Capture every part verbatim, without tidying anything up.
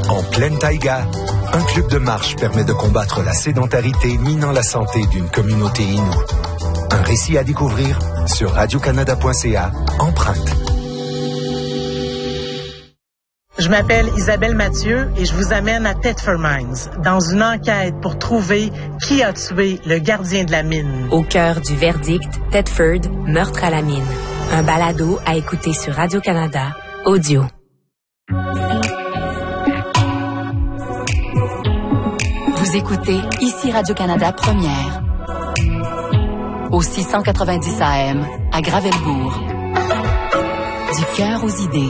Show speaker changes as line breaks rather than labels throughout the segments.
En pleine taïga, un club de marche permet de combattre la sédentarité minant la santé d'une communauté inoue. Un récit à découvrir sur radio canada point c a. Empreinte.
Je m'appelle Isabelle Mathieu et je vous amène à Thetford Mines dans une enquête pour trouver qui a tué le gardien de la mine.
Au cœur du verdict, Thetford, meurtre à la mine. Un balado à écouter sur Radio-Canada, audio.
Vous écoutez ici Radio-Canada Première. Au six cent quatre-vingt-dix A M, à Gravelbourg. Du cœur aux idées.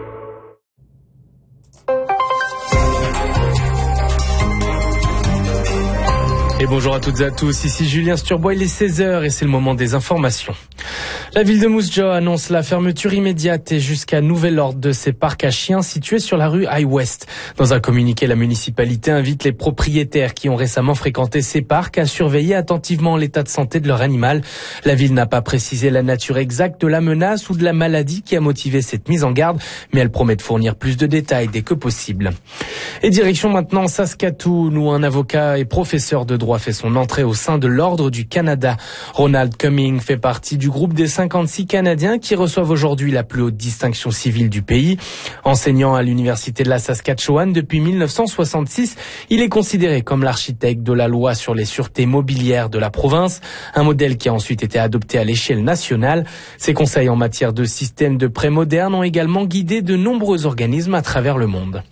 Et bonjour à toutes et à tous, ici Julien Sturbois, il est seize heures et c'est le moment des informations. La ville de Moose Jaw annonce la fermeture immédiate et jusqu'à nouvel ordre de ses parcs à chiens situés sur la rue High West. Dans un communiqué, la municipalité invite les propriétaires qui ont récemment fréquenté ces parcs à surveiller attentivement l'état de santé de leur animal. La ville n'a pas précisé la nature exacte de la menace ou de la maladie qui a motivé cette mise en garde, mais elle promet de fournir plus de détails dès que possible. Et direction maintenant Saskatoon, où un avocat et professeur de droit fait son entrée au sein de l'Ordre du Canada. Ronald Cumming fait partie du groupe des cinquante-six Canadiens qui reçoivent aujourd'hui la plus haute distinction civile du pays. Enseignant à l'Université de la Saskatchewan depuis mille neuf cent soixante-six, il est considéré comme l'architecte de la loi sur les sûretés mobilières de la province, un modèle qui a ensuite été adopté à l'échelle nationale. Ses conseils en matière de système de prêt moderne ont également guidé de nombreux organismes à travers le monde.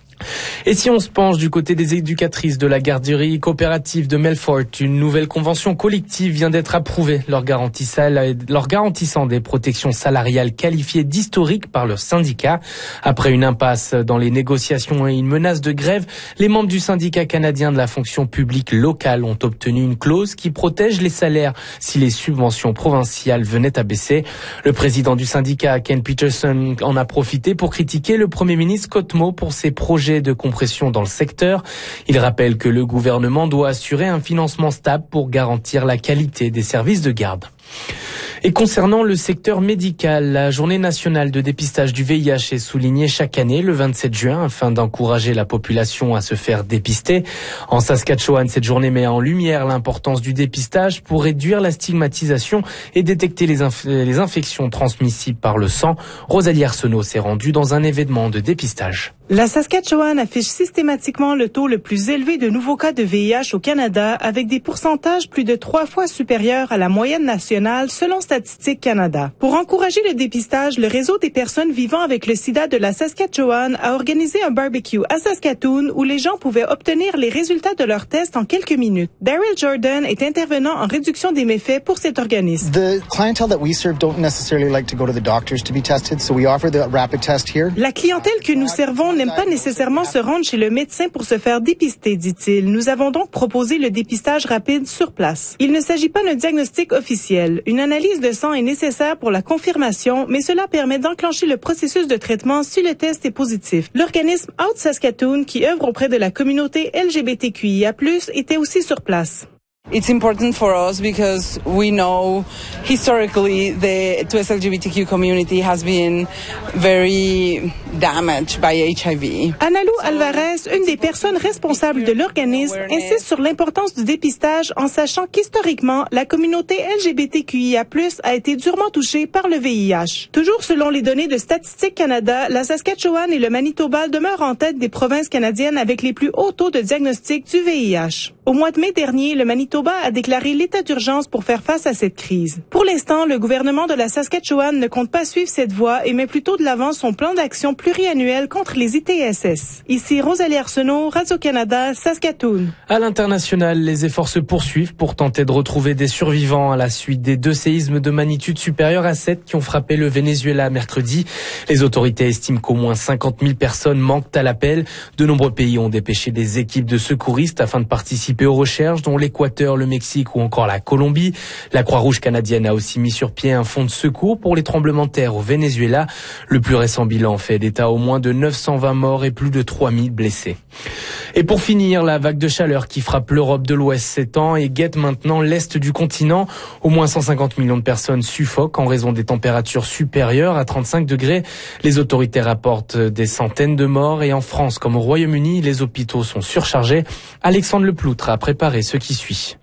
Et si on se penche du côté des éducatrices de la garderie coopérative de Melfort, une nouvelle convention collective vient d'être approuvée, leur garantissant, leur garantissant des protections salariales qualifiées d'historiques par leur syndicat. Après une impasse dans les négociations et une menace de grève, les membres du syndicat canadien de la fonction publique locale ont obtenu une clause qui protège les salaires si les subventions provinciales venaient à baisser. Le président du syndicat, Ken Peterson, en a profité pour critiquer le premier ministre Scott Moe pour ses projets de compression dans le secteur. Il rappelle que le gouvernement doit assurer un financement stable pour garantir la qualité des services de garde. Et concernant le secteur médical, la journée nationale de dépistage du V I H est soulignée chaque année le vingt-sept juin afin d'encourager la population à se faire dépister. En Saskatchewan, cette journée met en lumière l'importance du dépistage pour réduire la stigmatisation et détecter les, inf- les infections transmissibles par le sang. Rosalie Arsenault s'est rendue dans un événement de dépistage.
La Saskatchewan affiche systématiquement le taux le plus élevé de nouveaux cas de V I H au Canada, avec des pourcentages plus de trois fois supérieurs à la moyenne nationale selon Statistique Canada. Pour encourager le dépistage, le réseau des personnes vivant avec le sida de la Saskatchewan a organisé un barbecue à Saskatoon où les gens pouvaient obtenir les résultats de leurs tests en quelques minutes. Daryl Jordan est intervenant en réduction des méfaits pour cet organisme.
The clientele that we serve don't necessarily like to go to the doctors to be tested, so we offer the rapid test here.
La clientèle que nous servons n'aime pas nécessairement se rendre chez le médecin pour se faire dépister, dit-il. Nous avons donc proposé le dépistage rapide sur place. Il ne s'agit pas d'un diagnostic officiel. Une analyse de sang est nécessaire pour la confirmation, mais cela permet d'enclencher le processus de traitement si le test est positif. L'organisme Out Saskatoon, qui œuvre auprès de la communauté L G B T Q I A plus, était aussi sur place.
It's important for us because we know historically the two S L G B T Q community has been very damaged by H I V.
Analu Alvarez, une des personnes responsables de l'organisme, insiste sur l'importance du dépistage en sachant qu'historiquement, la communauté L G B T Q I A plus, a été durement touchée par le V I H. Toujours selon les données de Statistique Canada, la Saskatchewan et le Manitoba demeurent en tête des provinces canadiennes avec les plus hauts taux de diagnostic du V I H. Au mois de mai dernier, le Manitoba a déclaré l'état d'urgence pour faire face à cette crise. Pour l'instant, le gouvernement de la Saskatchewan ne compte pas suivre cette voie et met plutôt de l'avant son plan d'action pluriannuel contre les I T S S. Ici Rosalie Arsenault, Radio-Canada, Saskatoon.
À l'international, les efforts se poursuivent pour tenter de retrouver des survivants à la suite des deux séismes de magnitude supérieure à sept qui ont frappé le Venezuela mercredi. Les autorités estiment qu'au moins cinquante mille personnes manquent à l'appel. De nombreux pays ont dépêché des équipes de secouristes afin de participer aux recherches, dont l'Équateur, le Mexique ou encore la Colombie. La Croix-Rouge canadienne a aussi mis sur pied un fonds de secours pour les tremblements de terre au Venezuela. Le plus récent bilan fait d'état au moins de neuf cent vingt morts et plus de trois mille blessés. Et pour finir, la vague de chaleur qui frappe l'Europe de l'Ouest s'étend et guette maintenant l'Est du continent. Au moins cent cinquante millions de personnes suffoquent en raison des températures supérieures à trente-cinq degrés. Les autorités rapportent des centaines de morts et en France comme au Royaume-Uni, les hôpitaux sont surchargés. Alexandre Leploutre a préparé ce qui suit.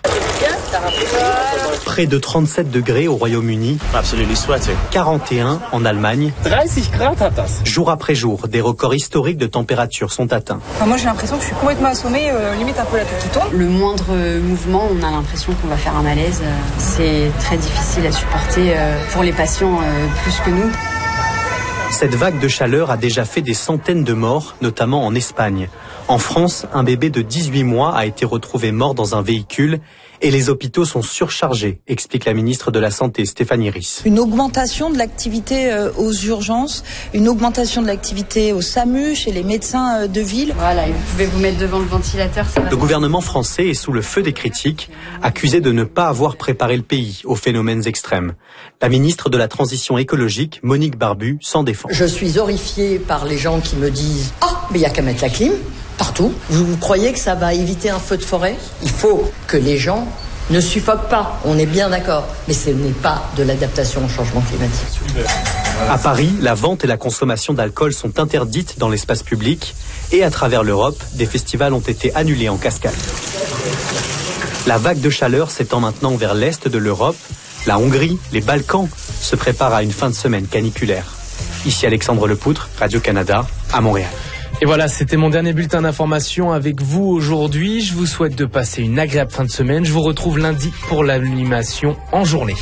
Près de trente-sept degrés au Royaume-Uni, quarante et un en Allemagne. Jour après jour, des records historiques de température sont atteints.
Enfin, moi j'ai l'impression que je suis complètement assommée, euh, limite un peu la tête qui tourne.
Le moindre mouvement, on a l'impression qu'on va faire un malaise. C'est très difficile à supporter pour les patients plus que nous.
Cette vague de chaleur a déjà fait des centaines de morts, notamment en Espagne. En France, un bébé de dix-huit mois a été retrouvé mort dans un véhicule et les hôpitaux sont surchargés, explique la ministre de la Santé, Stéphanie Ries.
Une augmentation de l'activité aux urgences, une augmentation de l'activité au SAMU, chez les médecins de ville.
Voilà, et vous pouvez vous mettre devant le ventilateur. Ça va.
Le gouvernement français est sous le feu des critiques, accusé de ne pas avoir préparé le pays aux phénomènes extrêmes. La ministre de la Transition écologique, Monique Barbu, s'en défend.
Je suis horrifiée par les gens qui me disent « Ah, mais il n'y a qu'à mettre la clim ». Partout. Vous, vous croyez que ça va éviter un feu de forêt? Il faut que les gens ne suffoquent pas. On est bien d'accord. Mais ce n'est pas de l'adaptation au changement climatique.
À Paris, la vente et la consommation d'alcool sont interdites dans l'espace public. Et à travers l'Europe, des festivals ont été annulés en cascade. La vague de chaleur s'étend maintenant vers l'est de l'Europe. La Hongrie, les Balkans se préparent à une fin de semaine caniculaire. Ici Alexandre Leploutre, Radio-Canada, à Montréal.
Et voilà, c'était mon dernier bulletin d'information avec vous aujourd'hui. Je vous souhaite de passer une agréable fin de semaine. Je vous retrouve lundi pour l'animation en journée.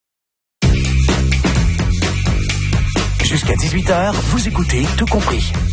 Jusqu'à dix-huit heures, vous écoutez Tout compris.